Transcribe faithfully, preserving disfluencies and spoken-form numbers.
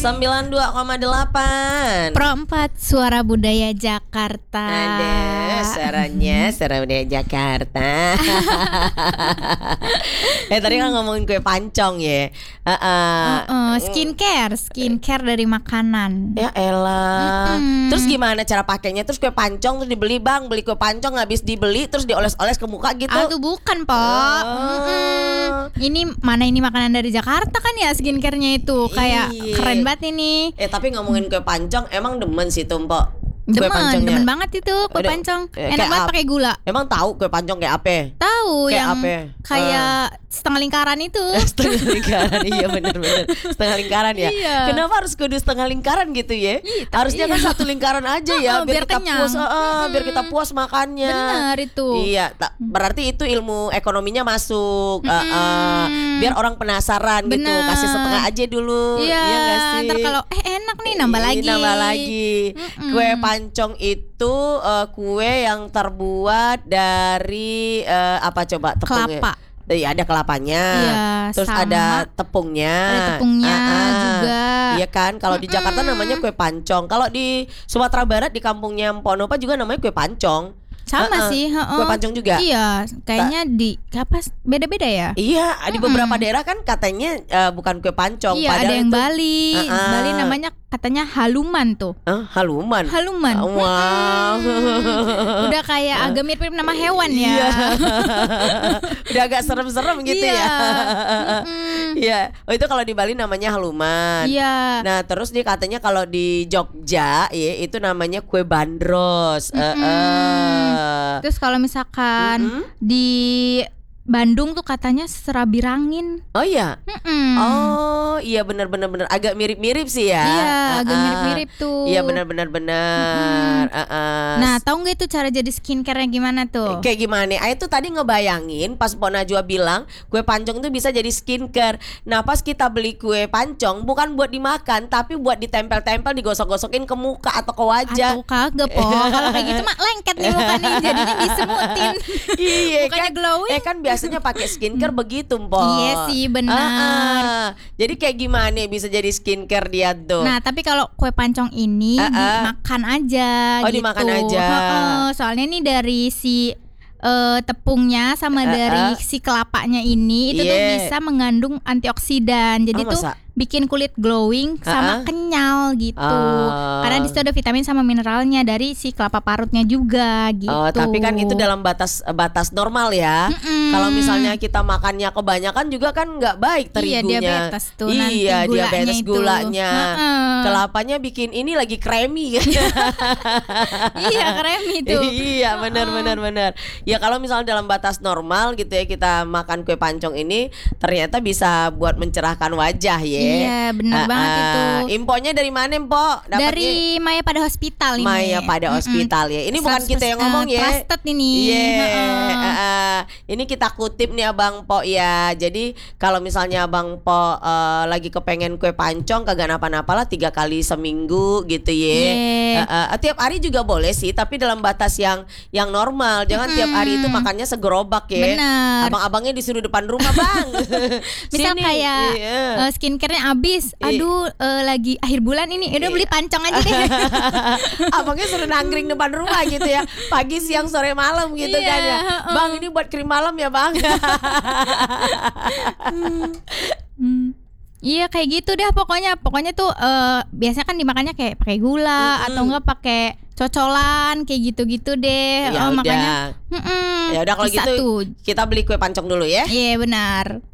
sembilan puluh dua koma delapan Pro empat Suara Budaya Jakarta. Ada suaranya Suara Budaya Jakarta. Eh tadi kan ngomongin kue pancong ya. uh, uh, uh, uh, Skincare Skincare dari makanan. Ya elah. Mm-mm. Terus gimana cara pakainya? Terus kue pancong terus dibeli, bang, beli kue pancong habis dibeli terus dioles-oles ke muka gitu. Ah, tuh bukan, Po. Oh. Ini mana ini makanan dari Jakarta kan ya, skincare-nya itu kayak Iya. keren banget ini. Eh tapi ngomongin kue pancong emang demen sih tuh, Mpok. Kue Demen, pancongnya. demen banget itu kue Aduh, pancong. eh, Enak kayak banget ap- pakai gula. Emang tahu kue pancong kayak apa? Tahu Kayak yang apa? kayak setengah lingkaran itu. Setengah lingkaran, iya benar-benar setengah lingkaran ya. Iya. Kenapa harus kudu setengah lingkaran gitu ya? Iya, Harusnya iya. kan satu lingkaran aja ya, Oh, biar, biar kita kenyang. puas, uh, uh, biar kita puas makannya. Benar itu. Iya, ta- berarti itu ilmu ekonominya masuk. uh, uh, biar orang penasaran gitu, Benar. kasih setengah aja dulu. Iya, nggak sih? ntar kalau eh enak nih nambah Ih, lagi. Nambah lagi. Mm-mm. Kue pancong itu uh, kue yang terbuat dari uh, apa coba tepungnya? Kelapa. Iya, ada kelapanya. Iya, Terus sama. ada tepungnya. Ada tepungnya Ah, ah. juga. Iya kan? Kalau di Jakarta Mm-mm. namanya kue pancong. Kalau di Sumatera Barat di kampungnya Mpok Nopa juga namanya kue pancong. Sama Ah, ah. sih, heeh. Kue pancong juga. Iya, kayaknya di apa beda-beda ya? Iya, di beberapa daerah kan katanya eh, bukan kue pancong. Iya, ada padahal yang itu- Bali. Ah, ah. Bali namanya katanya haluman tuh. Eh, haluman. Haluman. Wow. Udah kayak agak mirip-mirip nama hewan ya. Iya. Udah agak serem-serem gitu Iya. ya. Mm-mm. Iya. Oh itu kalau di Bali namanya haluman. Iya. Nah terus nih katanya kalau di Jogja ya itu namanya kue bandros. Eh, Mm-mm. eh. Terus kalau misalkan Mm-mm. di Bandung tuh katanya serabi rangin. Oh iya. Mm-mm. Oh iya benar-benar benar agak mirip-mirip sih ya. Iya, agak Ah, ah. mirip-mirip tuh. Iya benar-benar benar. Ah, ah. Nah, tahu nggak itu cara jadi skincare-nya gimana tuh? Kayak gimana? Ah itu tadi ngebayangin pas Pok Najwa bilang kue pancong itu bisa jadi skincare. Nah pas kita beli kue pancong bukan buat dimakan tapi buat ditempel-tempel, digosok-gosokin ke muka atau ke wajah. Atau kagak, Po. Kalau kayak gitu mah lengket nih mukanya, jadinya disemutin. Iya Bukannya kan, glowing. eh kan biasanya pakai skincare begitu, Mpok. Iya sih, benar. Ah, ah. Jadi kayak gimana bisa jadi skincare dia tuh? Nah, tapi kalau kue pancong ini Ah, ah. dimakan aja Oh, gitu. dimakan aja. Heeh, soalnya nih dari si eh, tepungnya sama Ah, dari ah. si kelapanya ini itu tuh Iya. bisa mengandung antioksidan. Jadi Oh, tuh masa? bikin kulit glowing Ah, ah. sama kenyal gitu. Ah. Karena di situ ada vitamin sama mineralnya dari si kelapa parutnya juga gitu. Oh, tapi kan itu dalam batas batas normal ya. Mm-mm. Kalau misalnya kita makannya kebanyakan juga kan nggak baik Iya, terigunya. diabetes tuh nanti Iya, gulanya diabetes itu. gulanya. Heeh. Kelapanya bikin ini lagi creamy kan. Iya, krem itu. Iya, benar benar benar. Ya kalau misalnya dalam batas normal gitu ya kita makan kue pancong ini ternyata bisa buat mencerahkan wajah ya. Iya, benar Ah, banget ah. itu. Infonya dari mana, Mpok? Dapatnya? Dari Maya pada Hospital ini. Maya pada Mm-mm. Hospital ya. Ini bukan kita yang ngomong seratus persen ya. Trusted ini. Iya, Heeh. ah, ah. Ini kita kutip nih Abang Po ya. Jadi kalau misalnya Abang Po eh, lagi kepengen kue pancong kagak napa-napa lah tiga kali seminggu gitu ya. Iya. Ah, ah. Tiap hari juga boleh sih, tapi dalam batas yang yang normal. Jangan tiap hari itu makannya segerobak ya. Benar. Abang-abangnya disuruh depan rumah bang. Misal Sini. kayak Iya. eh, skincare-nya habis. Iya. Aduh, eh, lagi akhir bulan ini. Udah beli pancong aja deh. Abangnya suruh nangkring depan rumah gitu ya, pagi siang sore malam gitu Iya, kan ya. heeh. Bang ini buat krim malam ya bang. Hmm. Iya kayak gitu deh pokoknya. Pokoknya tuh eh, biasanya kan dimakannya kayak pakai gula Mm-mm. atau enggak pakai cocolan kayak gitu-gitu deh. Ya Eh, makanya udah. mm-mm, Ya udah kalau bisa gitu tuh. kita beli kue pancong dulu ya. Iya benar.